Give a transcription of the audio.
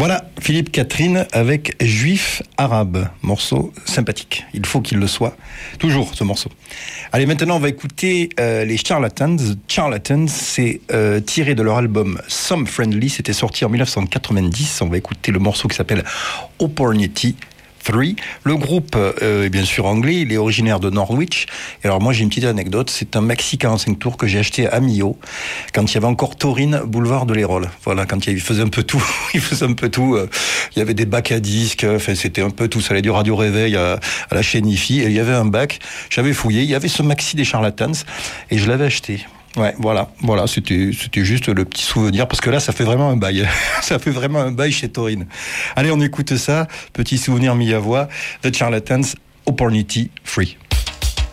Voilà, Philippe Catherine avec Juif arabe, morceau sympathique. Il faut qu'il le soit, toujours ce morceau. Allez, maintenant on va écouter les Charlatans. Charlatans, c'est tiré de leur album Some Friendly, c'était sorti en 1990. On va écouter le morceau qui s'appelle Opportunity 3. Le groupe est bien sûr anglais, il est originaire de Norwich. Et alors moi j'ai une petite anecdote, c'est un maxi 45 tours que j'ai acheté à Millau, quand il y avait encore Taurine, boulevard de l'Hérault. Voilà, quand il faisait un peu tout, il y avait des bacs à disques, enfin c'était un peu tout, ça allait du Radio Réveil à la chaîne IFI, et il y avait un bac, j'avais fouillé, il y avait ce maxi des Charlatans, et je l'avais acheté. Ouais, voilà, c'était juste le petit souvenir, parce que là, ça fait vraiment un bail. Ça fait vraiment un bail chez Taurine. Allez, on écoute ça. Petit souvenir mis à voix. The Charlatans, Opportunity Free.